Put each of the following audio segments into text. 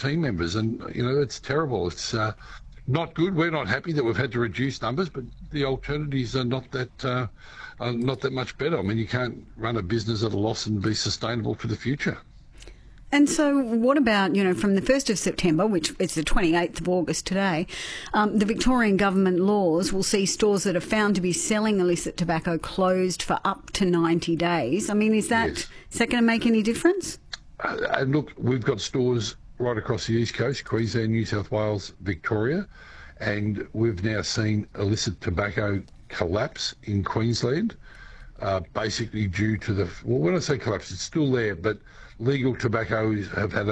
team members, and it's terrible. It's not good. We're not happy that we've had to reduce numbers, but the alternatives are not that much better. I mean, you can't run a business at a loss and be sustainable for the future. And so what about, from the 1st of September, which is the 28th of August today, the Victorian government laws will see stores that are found to be selling illicit tobacco closed for up to 90 days. I mean, is that going to make any difference? And look, we've got stores right across the East Coast, Queensland, New South Wales, Victoria, and we've now seen illicit tobacco collapse in Queensland, basically due to when I say collapse, it's still there, but legal tobacco have had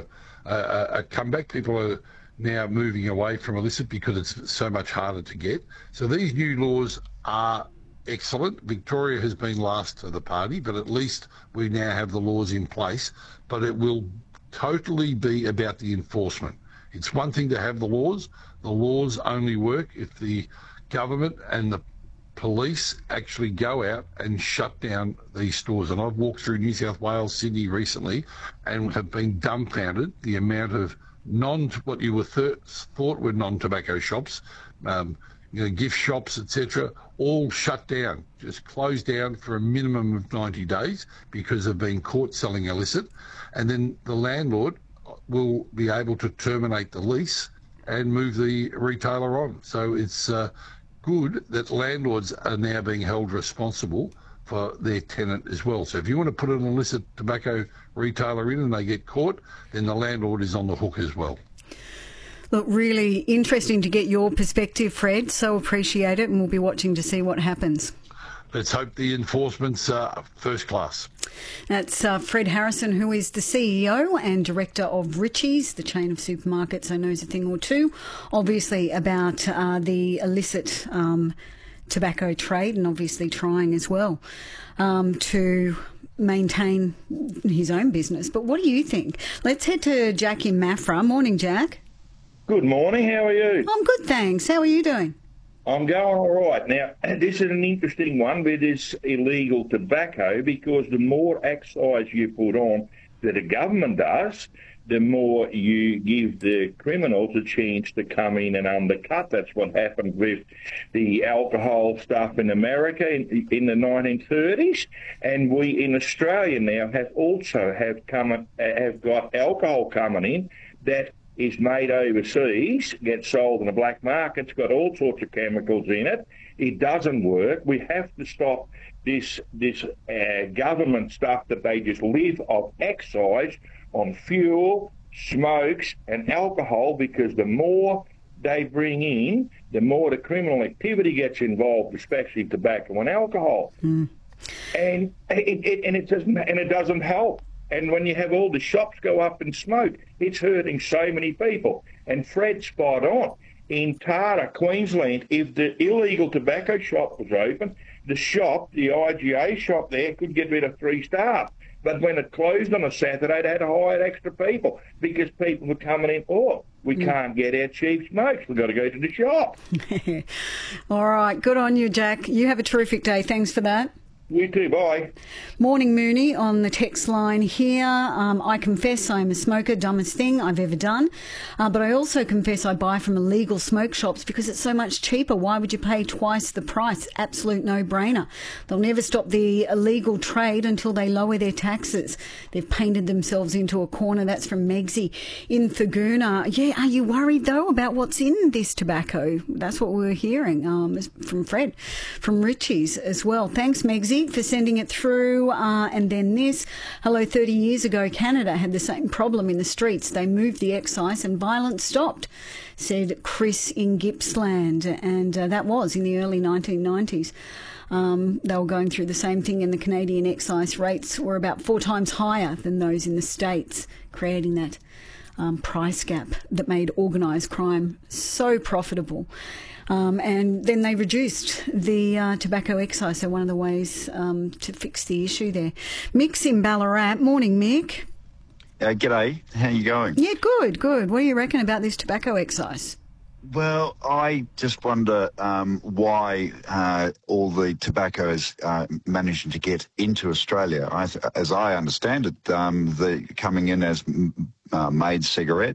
a comeback. People are now moving away from illicit because it's so much harder to get. So these new laws are excellent. Victoria has been last to the party, but at least we now have the laws in place. But it will totally be about the enforcement. It's one thing to have the laws. The laws only work if the government and the police actually go out and shut down these stores. And I've walked through New South Wales, Sydney recently, and have been dumbfounded the amount of what you thought were non-tobacco shops, gift shops, etc., all shut down, just closed down for a minimum of 90 days because of being caught selling illicit. And then the landlord will be able to terminate the lease and move the retailer on. So it's good that landlords are now being held responsible for their tenant as well. So if you want to put an illicit tobacco retailer in and they get caught, then the landlord is on the hook as well. Look, really interesting to get your perspective, Fred. So appreciate it, and we'll be watching to see what happens. Let's hope the enforcement's first class. That's Fred Harrison, who is the CEO and director of Ritchies, the chain of supermarkets, so knows a thing or two, obviously, about the illicit tobacco trade, and obviously trying as well to maintain his own business. But what do you think? Let's head to Jack in Maffra. Morning, Jack. Good morning. How are you? I'm good, thanks. How are you doing? I'm going all right. Now, this is an interesting one with this illegal tobacco, because the more excise you put on that the government does, the more you give the criminals a chance to come in and undercut. That's what happened with the alcohol stuff in America in the 1930s. And we in Australia now have got alcohol coming in that is made overseas, gets sold in the black market. It's got all sorts of chemicals in it. It doesn't work. We have to stop this government stuff that they just live off excise on fuel, smokes and alcohol, because the more they bring in, the more the criminal activity gets involved, especially tobacco and alcohol. And it doesn't help. And when you have all the shops go up in smoke, it's hurting so many people. And Fred's spot on. In Tara, Queensland, if the illegal tobacco shop was open, the IGA shop there could get rid of 3 staff. But when it closed on a Saturday, they had to hire extra people because people were coming in, we can't get our cheap smokes. We've got to go to the shop. All right. Good on you, Jack. You have a terrific day. Thanks for that. You too, bye. Morning, Mooney, on the text line here. I confess I am a smoker, dumbest thing I've ever done. But I also confess I buy from illegal smoke shops because it's so much cheaper. Why would you pay twice the price? Absolute no-brainer. They'll never stop the illegal trade until they lower their taxes. They've painted themselves into a corner. That's from Megsy in Thaguna. Yeah, are you worried, though, about what's in this tobacco? That's what we were hearing from Fred, from Ritchies as well. Thanks, Megsy, for sending it through. And then this, hello, 30 years ago, Canada had the same problem in the streets. They moved the excise and violence stopped, said Chris in Gippsland. And that was in the early 1990s. They were going through the same thing, and the Canadian excise rates were about 4 times higher than those in the States, creating that price gap that made organised crime so profitable. And then they reduced the tobacco excise, so one of the ways to fix the issue there. Mick's in Ballarat. Morning, Mick. G'day. How you going? Yeah, good. What do you reckon about this tobacco excise? Well, I just wonder why all the tobacco is managing to get into Australia. As I understand it, they're coming in as made cigarettes.